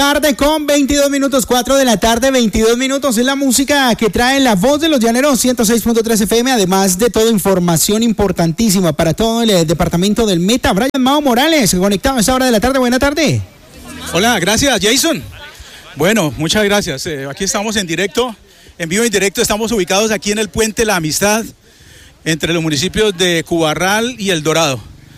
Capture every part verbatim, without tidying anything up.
tarde con veintidós minutos, cuatro de la tarde, veintidós minutos. Es la música que trae La Voz de los Llaneros, ciento seis punto tres F M. Además de toda información importantísima para todo el departamento del Meta. Brian Mao Morales, conectado a esta hora de la tarde. Buena tarde. Hola, gracias, Jason. Bueno, muchas gracias. Eh, aquí estamos en directo, en vivo y en directo. Estamos ubicados aquí en el Puente La Amistad, entre los municipios de Cubarral y El Dorado.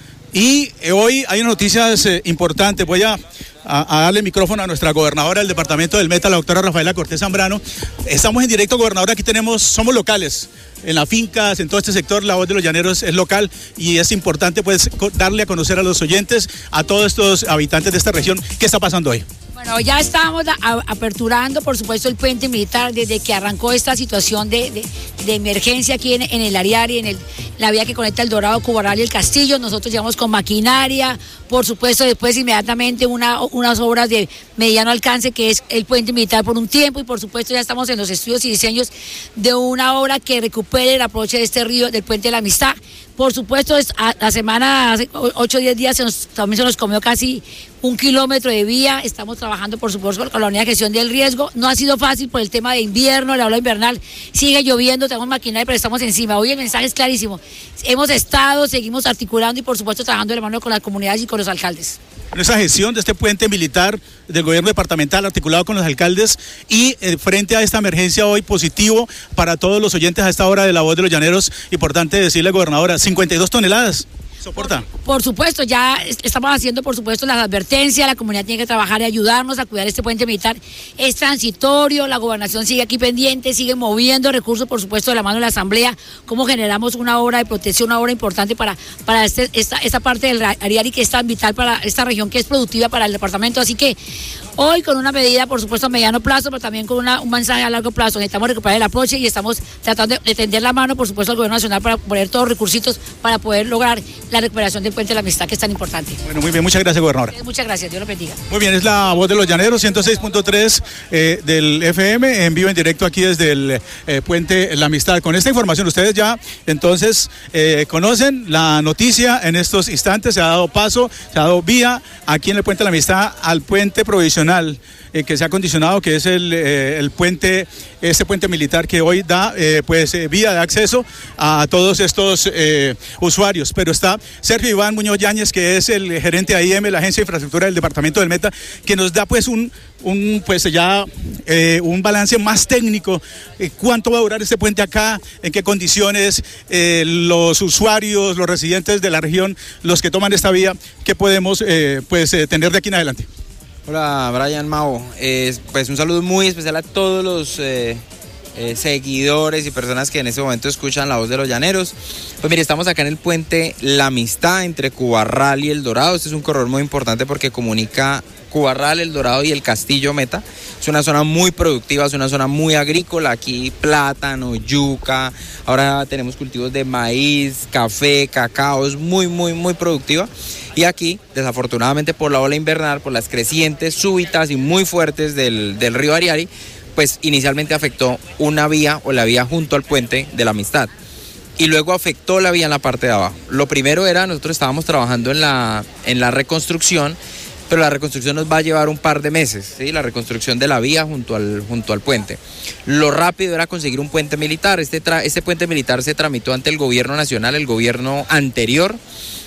Y eh, hoy hay noticias eh, importantes. Voy a, a, a darle el micrófono a nuestra gobernadora del departamento del Meta, la doctora Rafaela Cortés Zambrano. Estamos en directo, gobernadora. Aquí tenemos, somos locales. En las fincas, en todo este sector, La Voz de los Llaneros es local y es importante pues darle a conocer a los oyentes, a todos estos habitantes de esta región, qué está pasando hoy. Bueno, ya estamos a, aperturando, por supuesto, el puente militar desde que arrancó esta situación de, de, de emergencia aquí en, en el Ariari, en el, la vía que conecta El Dorado, Cubarral y El Castillo. Nosotros llegamos con maquinaria, por supuesto, después inmediatamente una, unas obras de mediano alcance que es el puente militar por un tiempo y por supuesto ya estamos en los estudios y diseños de una obra que recupere el aproche de este río del Puente de la Amistad. Por supuesto, es, a, la semana, hace ocho o diez días, se nos, también se nos comió casi un kilómetro de vía. Estamos trabajando, por supuesto, con la unidad de gestión del riesgo. No ha sido fácil por el tema de invierno, la ola invernal. Sigue lloviendo, tenemos maquinaria, pero estamos encima. Hoy el mensaje es clarísimo. Hemos estado, seguimos articulando y, por supuesto, trabajando de la mano con las comunidades y con los alcaldes. Esa gestión de este puente militar del gobierno departamental articulado con los alcaldes y eh, frente a esta emergencia hoy positivo para todos los oyentes a esta hora de La Voz de los Llaneros, importante decirle, gobernadora, cincuenta y dos toneladas. ¿Soporta? Por, por supuesto, ya estamos haciendo, por supuesto, las advertencias, la comunidad tiene que trabajar y ayudarnos a cuidar este puente militar. Es transitorio, la gobernación sigue aquí pendiente, sigue moviendo recursos, por supuesto, de la mano de la Asamblea, cómo generamos una obra de protección, una obra importante para, para este, esta, esta parte del Ariari que es tan vital para esta región que es productiva para el departamento. Así que hoy con una medida, por supuesto, a mediano plazo, pero también con una, un mensaje a largo plazo. Necesitamos recuperar el aproche y estamos tratando de tender la mano, por supuesto, al gobierno nacional para poner todos los recursitos para poder lograr la recuperación del Puente de la Amistad, que es tan importante. Bueno, muy bien, muchas gracias, gobernadora. Muchas gracias, Dios lo bendiga. Muy bien, es La Voz de los Llaneros, ciento seis punto tres eh, del F M, en vivo, en directo aquí desde el eh, Puente La Amistad. Con esta información ustedes ya entonces eh, conocen la noticia. En estos instantes se ha dado paso, se ha dado vía aquí en el Puente La Amistad al puente provisional eh, que se ha condicionado, que es el, eh, el puente, este puente militar que hoy da eh, pues eh, vía de acceso a todos estos eh, usuarios. Pero está Sergio Iván Muñoz Yáñez, que es el gerente de A I M, la Agencia de Infraestructura del Departamento del Meta, que nos da pues un, un pues ya eh, un balance más técnico. Eh, ¿Cuánto va a durar este puente acá? ¿En qué condiciones eh, los usuarios, los residentes de la región, los que toman esta vía, qué podemos eh, pues eh, tener de aquí en adelante? Hola, Brian Mao. Eh, pues un saludo muy especial a todos los eh, eh, seguidores y personas que en este momento escuchan La Voz de los Llaneros. Pues mire, estamos acá en el puente La Amistad entre Cubarral y El Dorado. Este es un corredor muy importante porque comunica Cubarral, El Dorado y El Castillo Meta. Es una zona muy productiva, es una zona muy agrícola. Aquí plátano, yuca, ahora tenemos cultivos de maíz, café, cacao. Es muy, muy, muy productiva. Y aquí, desafortunadamente por la ola invernal, por las crecientes súbitas y muy fuertes del, del río Ariari, pues inicialmente afectó una vía o la vía junto al puente de la Amistad. Y luego afectó la vía en la parte de abajo. Lo primero era, nosotros estábamos trabajando en la, en la reconstrucción, pero la reconstrucción nos va a llevar un par de meses, ¿sí? La reconstrucción de la vía junto al, junto al puente. Lo rápido era conseguir un puente militar. Este, tra, este puente militar se tramitó ante el gobierno nacional, el gobierno anterior,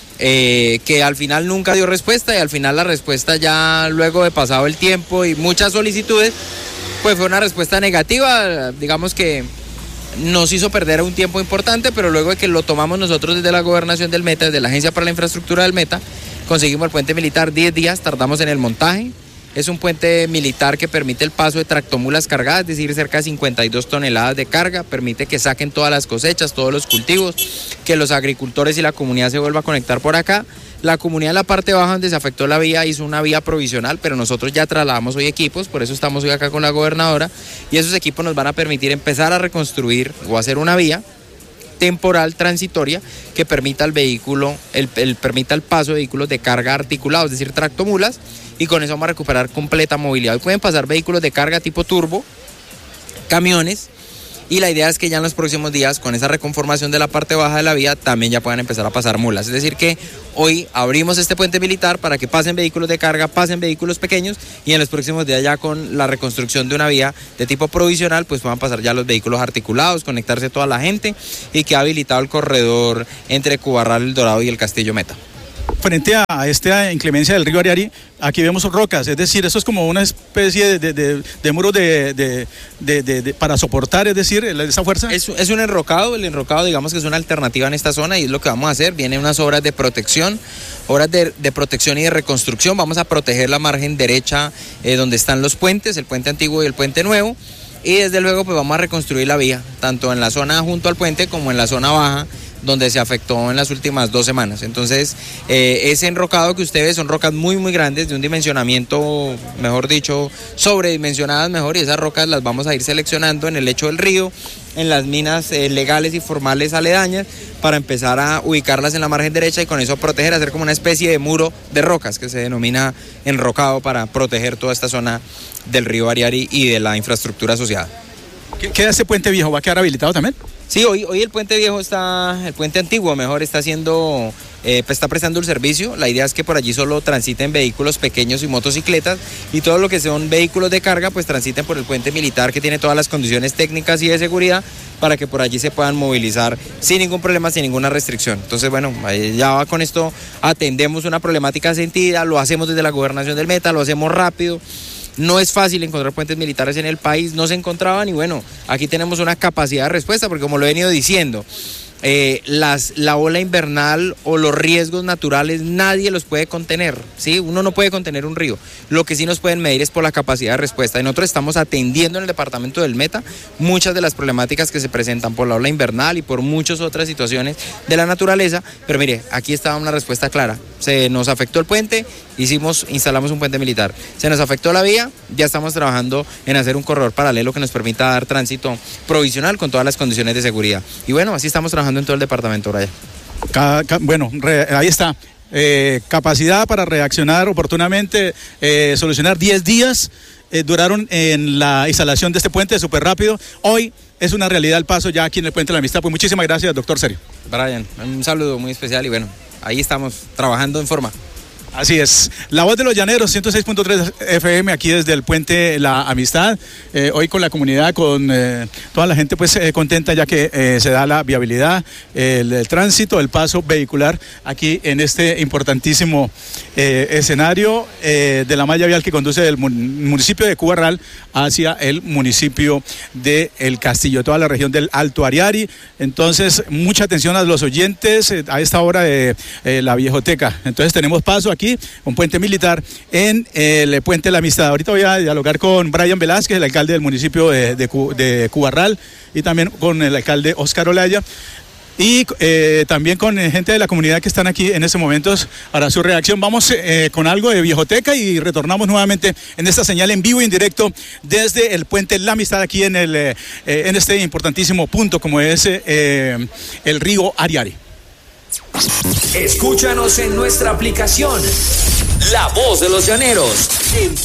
Eh, que al final nunca dio respuesta, y al final la respuesta, ya luego de pasado el tiempo y muchas solicitudes, pues fue una respuesta negativa. Digamos que nos hizo perder un tiempo importante, pero luego de que lo tomamos nosotros desde la gobernación del Meta, desde la Agencia para la Infraestructura del Meta, conseguimos el puente militar. diez días tardamos en el montaje. Es un puente militar que permite el paso de tractomulas cargadas, es decir, cerca de cincuenta y dos toneladas de carga, permite que saquen todas las cosechas, todos los cultivos, que los agricultores y la comunidad se vuelva a conectar por acá. La comunidad en la parte baja donde se afectó la vía hizo una vía provisional, pero nosotros ya trasladamos hoy equipos, por eso estamos hoy acá con la gobernadora, y esos equipos nos van a permitir empezar a reconstruir o hacer una vía temporal transitoria que permita al vehículo, el, el, permita el paso de vehículos de carga articulados, es decir, tractomulas, y con eso vamos a recuperar completa movilidad. Hoy pueden pasar vehículos de carga tipo turbo, camiones, y la idea es que ya en los próximos días, con esa reconformación de la parte baja de la vía, también ya puedan empezar a pasar mulas. Es decir que hoy abrimos este puente militar para que pasen vehículos de carga, pasen vehículos pequeños, y en los próximos días ya con la reconstrucción de una vía de tipo provisional, pues puedan pasar ya los vehículos articulados, conectarse toda la gente, y que ha habilitado el corredor entre Cubarral, El Dorado y el Castillo Meta. Frente a esta inclemencia del río Ariari, aquí vemos rocas, es decir, eso es como una especie de, de, de, de muros de, de, de, de, de, para soportar, es decir, esa fuerza. Es, es un enrocado, el enrocado digamos que es una alternativa en esta zona y es lo que vamos a hacer. Vienen unas obras de protección, obras de, de protección y de reconstrucción. Vamos a proteger la margen derecha eh, donde están los puentes, el puente antiguo y el puente nuevo. Y desde luego pues vamos a reconstruir la vía, tanto en la zona junto al puente como en la zona baja, donde se afectó en las últimas dos semanas. Entonces, eh, ese enrocado que ustedes son rocas muy muy grandes, de un dimensionamiento, mejor dicho, sobredimensionadas mejor, y esas rocas las vamos a ir seleccionando en el lecho del río, en las minas eh, legales y formales aledañas, para empezar a ubicarlas en la margen derecha y con eso proteger, hacer como una especie de muro de rocas que se denomina enrocado, para proteger toda esta zona del río Ariari y de la infraestructura asociada. ¿Queda ese puente viejo? ¿Va a quedar habilitado también? Sí, hoy, hoy el puente viejo está, el puente antiguo mejor está haciendo, eh, está prestando el servicio. La idea es que por allí solo transiten vehículos pequeños y motocicletas, y todo lo que son vehículos de carga pues transiten por el puente militar, que tiene todas las condiciones técnicas y de seguridad para que por allí se puedan movilizar sin ningún problema, sin ninguna restricción. Entonces bueno, ya con esto atendemos una problemática sentida, lo hacemos desde la gobernación del Meta, lo hacemos rápido. No es fácil encontrar puentes militares en el país, no se encontraban, y bueno, aquí tenemos una capacidad de respuesta, porque como lo he venido diciendo, eh, las, la ola invernal o los riesgos naturales nadie los puede contener, ¿sí? Uno no puede contener un río, lo que sí nos pueden medir es por la capacidad de respuesta, y nosotros estamos atendiendo en el departamento del Meta muchas de las problemáticas que se presentan por la ola invernal y por muchas otras situaciones de la naturaleza, pero mire, aquí estaba una respuesta clara. Se nos afectó el puente, hicimos, instalamos un puente militar. Se nos afectó la vía, ya estamos trabajando en hacer un corredor paralelo que nos permita dar tránsito provisional con todas las condiciones de seguridad. Y bueno, así estamos trabajando en todo el departamento, Brian. Ca, ca, bueno, re, ahí está. Eh, capacidad para reaccionar oportunamente, eh, solucionar diez días. Eh, duraron en la instalación de este puente súper rápido. Hoy es una realidad el paso ya aquí en el Puente de la Amistad. Pues muchísimas gracias, doctor Serio. Brian, un saludo muy especial y bueno, ahí estamos trabajando en forma. Así es, la voz de los llaneros, ciento seis punto tres F M, aquí desde el Puente La Amistad, eh, hoy con la comunidad, con eh, toda la gente pues eh, contenta, ya que eh, se da la viabilidad, eh, el, el tránsito, el paso vehicular aquí en este importantísimo eh, escenario eh, de la malla vial que conduce del municipio de Cubarral hacia el municipio de El Castillo, toda la región del Alto Ariari. Entonces, mucha atención a los oyentes eh, a esta hora de eh, la Viejoteca. Entonces tenemos paso aquí, un puente militar en el Puente de la Amistad. Ahorita voy a dialogar con Brian Velázquez, el alcalde del municipio de, de, de Cubarral, y también con el alcalde Óscar Olaya, y eh, también con eh, gente de la comunidad que están aquí en estos momentos para su reacción. Vamos eh, con algo de Viejoteca y retornamos nuevamente en esta señal en vivo y en directo desde el Puente La Amistad, aquí en, el, eh, en este importantísimo punto como es eh, el río Ariari. Escúchanos en nuestra aplicación La Voz de los Llaneros. En